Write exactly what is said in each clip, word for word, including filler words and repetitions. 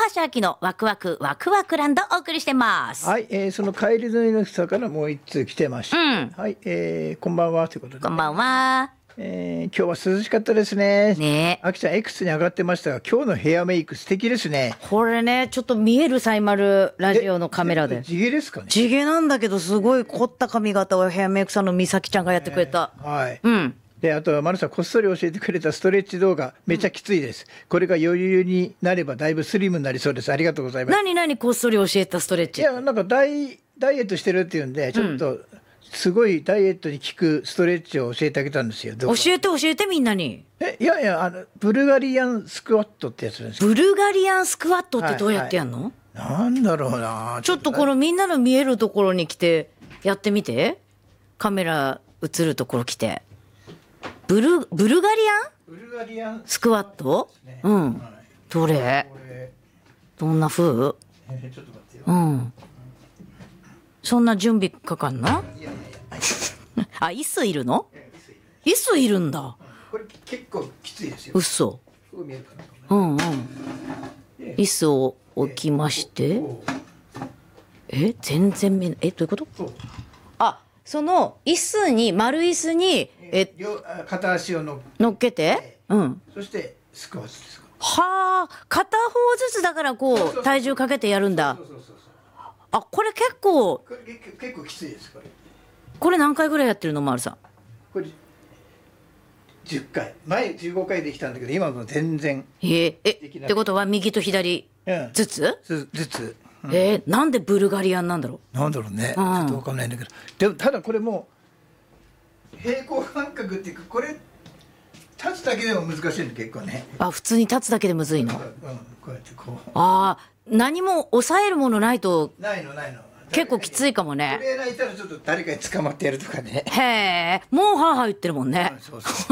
橋明のワクワクワクワクランドお送りしてます。 はい、えー、その帰り沿いの人からもう一通来てました。うん、はい、えー、こんばんはということで、ね、 こんばんは。 えー、今日は涼しかったですね。 ね、 あきちゃん X に上がってましたが、今日のヘアメイク素敵ですね。 これね、ちょっと見えるサイマルラジオのカメラで。 地毛ですかね。 地毛なんだけど、すごい凝った髪型をヘアメイクさんの美咲ちゃんがやってくれた。 えー、はい。 うん。 で、あとはマルさんこっそり教えてくれたストレッチ動画めちゃきついです、うん、これが余裕になればだいぶスリムになりそうです。ありがとうございます。 何何こっそり教えたストレッチ。 いや、なんかダイダイエットしてるっていうんでちょっと、うんすごいダイエットに効くストレッチを教えてあげたんですよ。 教えて教えてみんなに。 えいやいやあのブルガリアンスクワットってやつなんですよ。 ブルガリアンスクワットってどうやってやんの？ はいはい、なんだろうな。 ちょっとこのみんなの見えるところに来てやってみて。カメラ映るところ来て。ブルブルガリアン？ ブルガリアンスクワット？ね、うん。はい、どれ？どんな風？えー、ちょっと待ってよ。うん。そんな準備かかんな？いやいやいやあ、椅子いるの？椅子いるんだ。 これ結構きついですよ。 うっそ。うんうん。椅子を置きまして。え、全然見えない。え、どういうこと？あ、その椅子に丸椅子にえ片足をの乗っけて、うん。 そしてスクワットですか。 はあ、片方ずつだからこう体重かけてやるんだ。あ、これ結構これ結構きついです。これこれ何回ぐらいやってるの、丸さん？これじゅっかい、前じゅうごかいできたんだけど今も全然えええってことは右と左ずつ、 うん、ずつ、 うん、えー、なんでブルガリアンなんだろう。なんだろうね、うん、ちょっと分かんないんだけど、でもただこれも平行感覚っていうか、これ立つだけでも難しいの結構ね。 あ、普通に立つだけでむずいの？うん、こうやってこう。 ああ、何も抑えるものないと。 ないのないの。 結構きついかもね。 トレーナーいたらちょっと誰かに捕まってやるとかね。 へえ、もうはーはー言ってるもんね。 うん、そうそう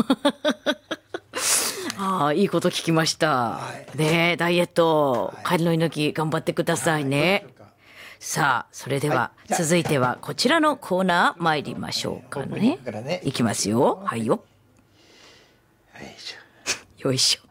ああ、いいこと聞きました。はい、ねえ、ダイエット、はい、帰りの猪木頑張ってくださいね。はい、さあ、それでは、はい、続いてはこちらのコーナー参りましょうかね。ねいきますよ。はいよ。よいしょ。よいしょ。